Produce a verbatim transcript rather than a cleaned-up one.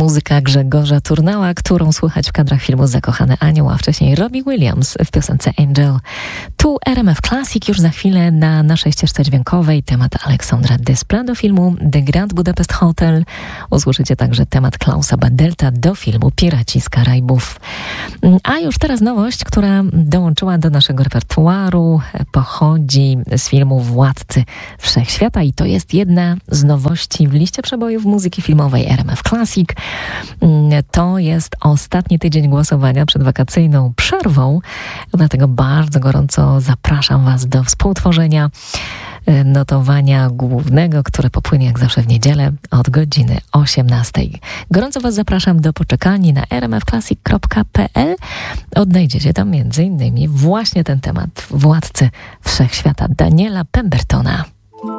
Muzyka Grzegorza Turnała, którą słychać w kadrach filmu Zakochany Anioł, a wcześniej Robbie Williams w piosence Angel. Tu R M F Classic, już za chwilę na naszej ścieżce dźwiękowej temat Aleksandra Desplat do filmu The Grand Budapest Hotel. Usłyszycie także temat Klausa Badelta do filmu Piraci z Karaibów. A już teraz nowość, która dołączyła do naszego repertuaru, pochodzi z filmu Władcy Wszechświata i to jest jedna z nowości w liście przebojów muzyki filmowej R M F Classic. To jest ostatni tydzień głosowania przed wakacyjną przerwą, dlatego bardzo gorąco zapraszam Was do współtworzenia notowania głównego, które popłynie jak zawsze w niedzielę od godziny osiemnastej. Gorąco Was zapraszam do poczekalni na r m f classic kropka p l. Odnajdziecie tam między innymi właśnie ten temat Władcy Wszechświata Daniela Pembertona.